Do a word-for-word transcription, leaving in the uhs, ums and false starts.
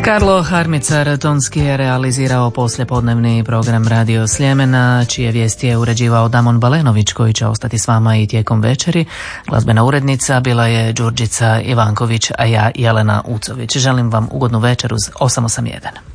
Karlo Harmicar tonski je realizirao poslijepodnevni program Radio Sljemena, čije vijesti je uređivao Damon Balenović, koji će ostati s vama i tijekom večeri. Glazbena urednica bila je Đurđica Ivanković, a ja Jelena Ucović. Želim vam ugodnu večer uz osam osam jedan.